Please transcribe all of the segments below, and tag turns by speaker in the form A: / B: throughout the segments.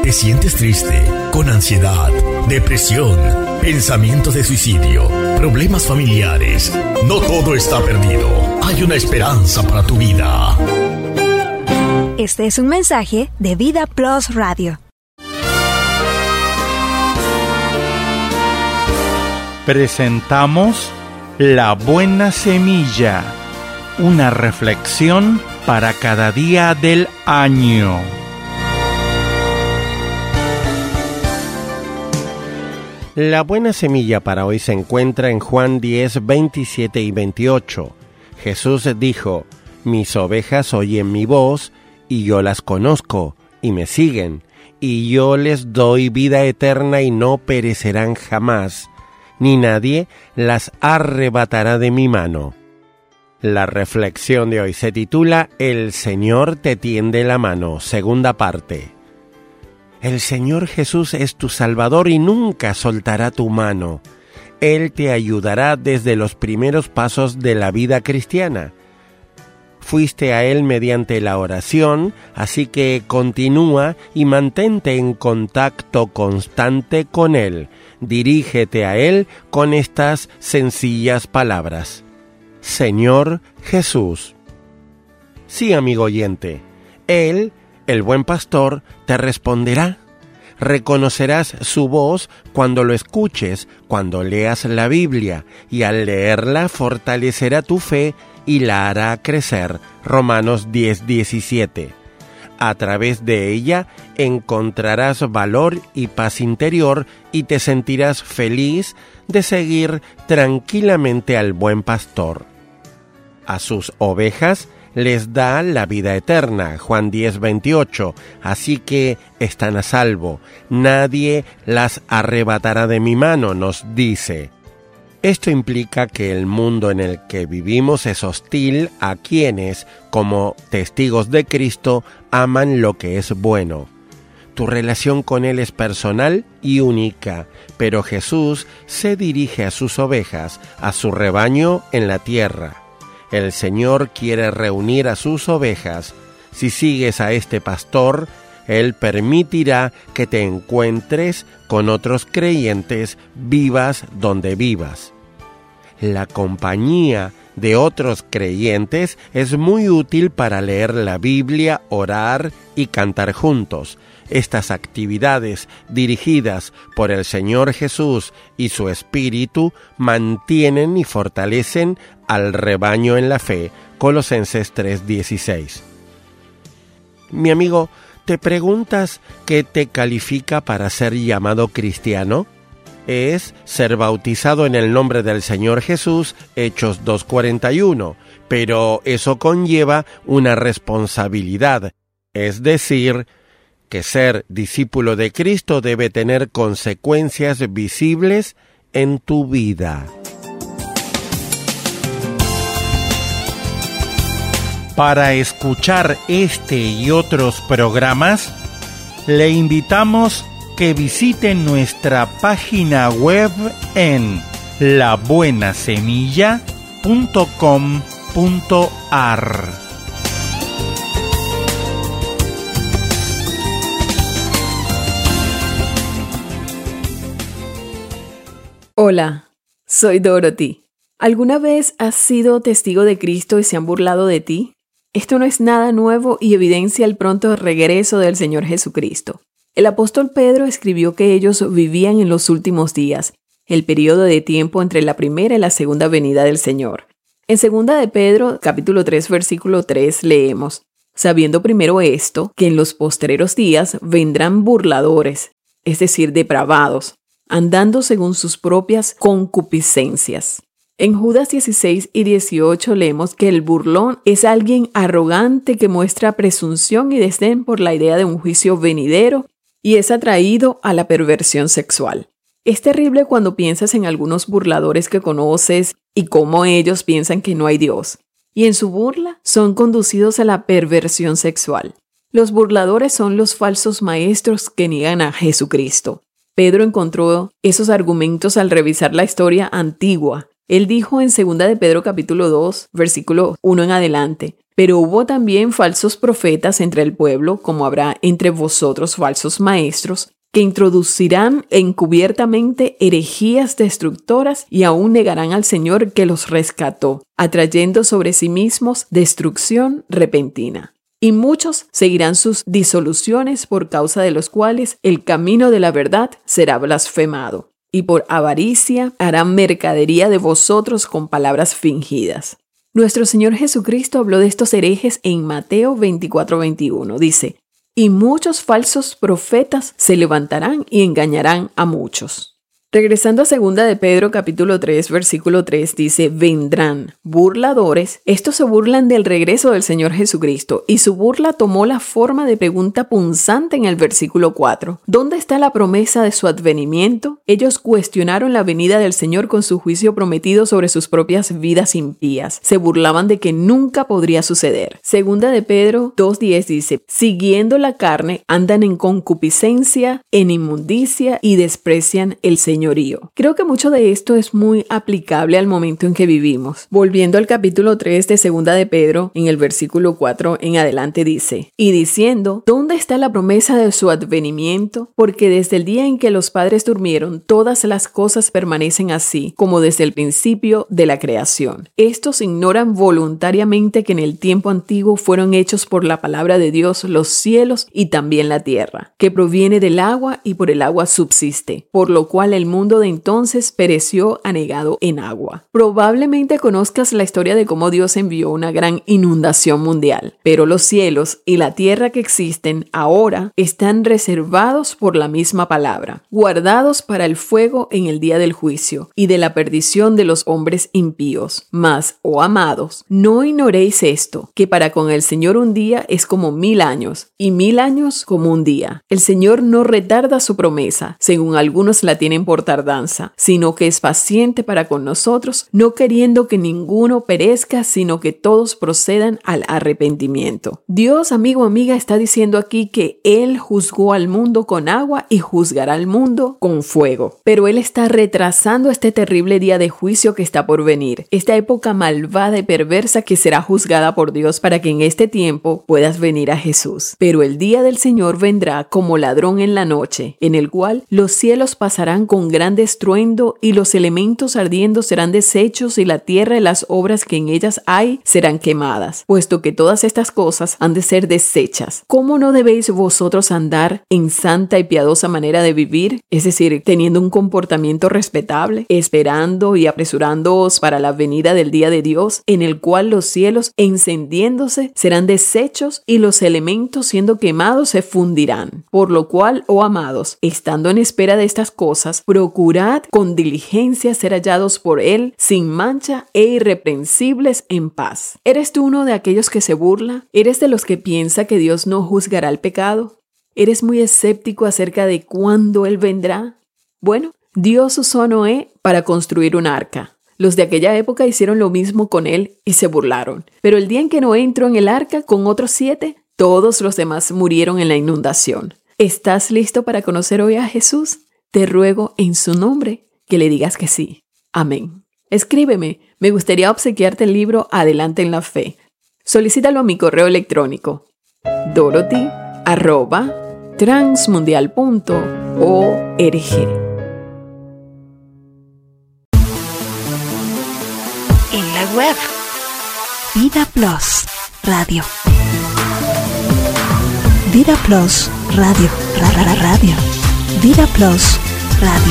A: ¿Te sientes triste, con ansiedad, depresión, pensamientos de suicidio, problemas familiares? No todo está perdido. Hay una esperanza para tu vida.
B: Este es un mensaje de Vida Plus Radio.
C: Presentamos La Buena Semilla, una reflexión para cada día del año. La buena semilla para hoy se encuentra en Juan 10, 27 y 28. Jesús dijo: «Mis ovejas oyen mi voz, y yo las conozco, y me siguen, y yo les doy vida eterna y no perecerán jamás, ni nadie las arrebatará de mi mano». La reflexión de hoy se titula El Señor te tiende la mano, segunda parte. El Señor Jesús es tu Salvador y nunca soltará tu mano. Él te ayudará desde los primeros pasos de la vida cristiana. Fuiste a Él mediante la oración, así que continúa y mantente en contacto constante con Él. Dirígete a Él con estas sencillas palabras: Señor Jesús. Sí, amigo oyente, Él, el buen pastor, te responderá. Reconocerás su voz cuando lo escuches, cuando leas la Biblia, y al leerla fortalecerá tu fe y la hará crecer. Romanos 10, 17. A través de ella encontrarás valor y paz interior y te sentirás feliz de seguir tranquilamente al buen pastor. A sus ovejas les da la vida eterna, Juan 10, 28, así que están a salvo. Nadie las arrebatará de mi mano, nos dice. Esto implica que el mundo en el que vivimos es hostil a quienes, como testigos de Cristo, aman lo que es bueno. Tu relación con Él es personal y única, pero Jesús se dirige a sus ovejas, a su rebaño en la tierra. El Señor quiere reunir a sus ovejas. Si sigues a este pastor, Él permitirá que te encuentres con otros creyentes, vivas donde vivas. La compañía de otros creyentes es muy útil para leer la Biblia, orar y cantar juntos. Estas actividades, dirigidas por el Señor Jesús y su Espíritu, mantienen y fortalecen al rebaño en la fe. Colosenses 3:16. Mi amigo, ¿te preguntas qué te califica para ser llamado cristiano? Es ser bautizado en el nombre del Señor Jesús, Hechos 2:41, pero eso conlleva una responsabilidad, es decir, que ser discípulo de Cristo debe tener consecuencias visibles en tu vida. Para escuchar este y otros programas, le invitamos que visite nuestra página web en labuenasemilla.com.ar.
D: Hola, soy Dorothy. ¿Alguna vez has sido testigo de Cristo y se han burlado de ti? Esto no es nada nuevo y evidencia el pronto regreso del Señor Jesucristo. El apóstol Pedro escribió que ellos vivían en los últimos días, el periodo de tiempo entre la primera y la segunda venida del Señor. En 2 de Pedro, capítulo 3, versículo 3, leemos: «Sabiendo primero esto, que en los postreros días vendrán burladores, es decir, depravados, andando según sus propias concupiscencias». En Judas 16 y 18 leemos que el burlón es alguien arrogante que muestra presunción y desdén por la idea de un juicio venidero y es atraído a la perversión sexual. Es terrible cuando piensas en algunos burladores que conoces y cómo ellos piensan que no hay Dios, y en su burla son conducidos a la perversión sexual. Los burladores son los falsos maestros que niegan a Jesucristo. Pedro encontró esos argumentos al revisar la historia antigua. Él dijo en 2 de Pedro capítulo 2, versículo 1 en adelante: Pero hubo también falsos profetas entre el pueblo, como habrá entre vosotros falsos maestros, que introducirán encubiertamente herejías destructoras y aún negarán al Señor que los rescató, atrayendo sobre sí mismos destrucción repentina. Y muchos seguirán sus disoluciones, por causa de los cuales el camino de la verdad será blasfemado. Y por avaricia harán mercadería de vosotros con palabras fingidas. Nuestro Señor Jesucristo habló de estos herejes en Mateo 24:21. Dice: y muchos falsos profetas se levantarán y engañarán a muchos. Regresando a 2 de Pedro capítulo 3, versículo 3, dice: vendrán burladores. Estos se burlan del regreso del Señor Jesucristo, y su burla tomó la forma de pregunta punzante en el versículo 4. ¿Dónde está la promesa de su advenimiento? Ellos cuestionaron la venida del Señor con su juicio prometido sobre sus propias vidas impías. Se burlaban de que nunca podría suceder. 2 de Pedro 2:10 dice: siguiendo la carne, andan en concupiscencia, en inmundicia y desprecian el Señorío. Creo que mucho de esto es muy aplicable al momento en que vivimos. Volviendo al capítulo 3 de 2 de Pedro, en el versículo 4 en adelante dice: y diciendo, ¿dónde está la promesa de su advenimiento? Porque desde el día en que los padres durmieron, todas las cosas permanecen así, como desde el principio de la creación. Estos ignoran voluntariamente que en el tiempo antiguo fueron hechos por la palabra de Dios los cielos y también la tierra, que proviene del agua y por el agua subsiste, por lo cual el mundo de entonces pereció anegado en agua. Probablemente conozcas la historia de cómo Dios envió una gran inundación mundial, pero los cielos y la tierra que existen ahora están reservados por la misma palabra, guardados para el fuego en el día del juicio y de la perdición de los hombres impíos. Mas, oh amados, no ignoréis esto, que para con el Señor un día es como 1000 años, y 1000 años como un día. El Señor no retarda su promesa, según algunos la tienen por tardanza, sino que es paciente para con nosotros, no queriendo que ninguno perezca, sino que todos procedan al arrepentimiento. Dios, amigo o amiga, está diciendo aquí que Él juzgó al mundo con agua y juzgará al mundo con fuego. Pero Él está retrasando este terrible día de juicio que está por venir, esta época malvada y perversa que será juzgada por Dios, para que en este tiempo puedas venir a Jesús. Pero el día del Señor vendrá como ladrón en la noche, en el cual los cielos pasarán con gran estruendo y los elementos ardiendo serán deshechos y la tierra y las obras que en ellas hay serán quemadas, puesto que todas estas cosas han de ser deshechas. ¿Cómo no debéis vosotros andar en santa y piadosa manera de vivir? Es decir, teniendo un comportamiento respetable, esperando y apresurándoos para la venida del día de Dios, en el cual los cielos encendiéndose serán deshechos y los elementos siendo quemados se fundirán. Por lo cual, oh amados, estando en espera de estas cosas, procurad con diligencia ser hallados por Él sin mancha e irreprensibles en paz. ¿Eres tú uno de aquellos que se burla? ¿Eres de los que piensa que Dios no juzgará el pecado? ¿Eres muy escéptico acerca de cuándo Él vendrá? Bueno, Dios usó a Noé para construir un arca. Los de aquella época hicieron lo mismo con él y se burlaron. Pero el día en que Noé entró en el arca con otros 7, todos los demás murieron en la inundación. ¿Estás listo para conocer hoy a Jesús? Te ruego en su nombre que le digas que sí. Amén. Escríbeme. Me gustaría obsequiarte el libro Adelante en la Fe. Solicítalo a mi correo electrónico dorothy@transmundial.org.
B: En la web Vida Plus Radio. Vida Plus Radio. Radio. Vida Plus Radio.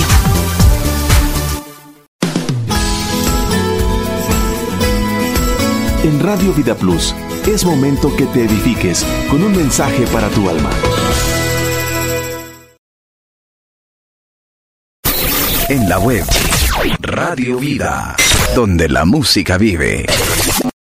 E: En Radio Vida Plus es momento que te edifiques con un mensaje para tu alma. En la web Radio Vida, donde la música vive.